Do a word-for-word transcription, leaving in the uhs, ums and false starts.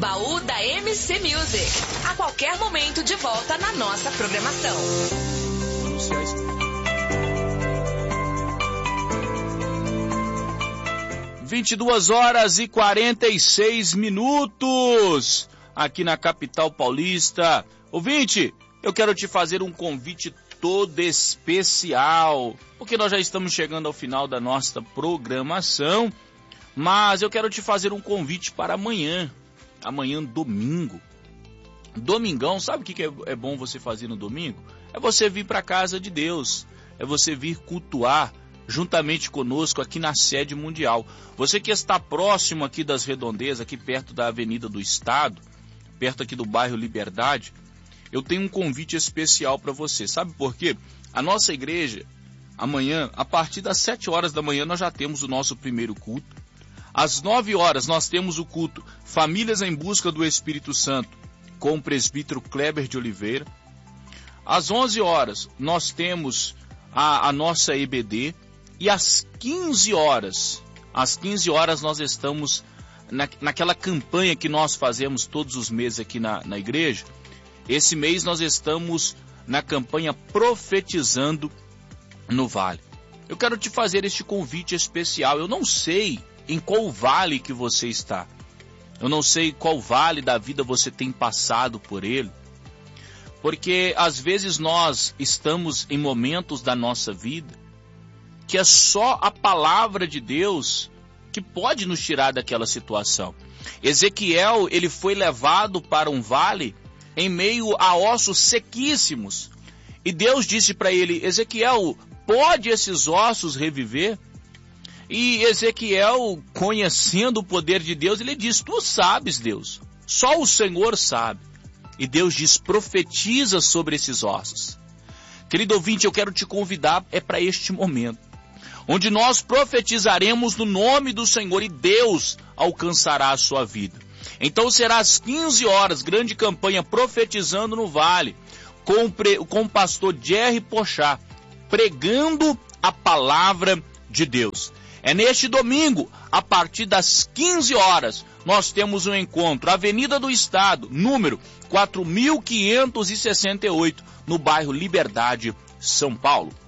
Baú da M C Music. A qualquer momento de volta na nossa programação. vinte e duas horas e quarenta e seis minutos aqui na capital paulista. Ouvinte, eu quero te fazer um convite todo especial, porque nós já estamos chegando ao final da nossa programação, mas eu quero te fazer um convite para amanhã, amanhã domingo. Domingão, sabe o que é bom você fazer no domingo? É você vir para a casa de Deus, é você vir cultuar juntamente conosco aqui na sede mundial. Você que está próximo aqui das redondezas, aqui perto da Avenida do Estado, perto aqui do bairro Liberdade, eu tenho um convite especial para você. Sabe por quê? A nossa igreja, amanhã, a partir das sete horas da manhã, nós já temos o nosso primeiro culto. Às nove horas, nós temos o culto Famílias em Busca do Espírito Santo, com o presbítero Kleber de Oliveira. Às onze horas, nós temos a, a nossa E B D. E às quinze horas, às quinze horas nós estamos na, naquela campanha que nós fazemos todos os meses aqui na, na igreja. Esse mês nós estamos na campanha Profetizando no Vale. Eu quero te fazer este convite especial. Eu não sei em qual vale que você está. Eu não sei qual vale da vida você tem passado por ele. Porque às vezes nós estamos em momentos da nossa vida que é só a palavra de Deus que pode nos tirar daquela situação. Ezequiel, ele foi levado para um vale em meio a ossos sequíssimos. E Deus disse para ele: Ezequiel, pode esses ossos reviver? E Ezequiel, conhecendo o poder de Deus, ele diz: tu sabes, Deus, só o Senhor sabe. E Deus diz: profetiza sobre esses ossos. Querido ouvinte, eu quero te convidar é para este momento, onde nós profetizaremos no nome do Senhor e Deus alcançará a sua vida. Então será às quinze horas, grande campanha Profetizando no Vale, com, pre, com o pastor Jerry Pochá, pregando a palavra de Deus. É neste domingo, a partir das quinze horas, nós temos um encontro, Avenida do Estado, número quatro mil quinhentos e sessenta e oito, no bairro Liberdade, São Paulo.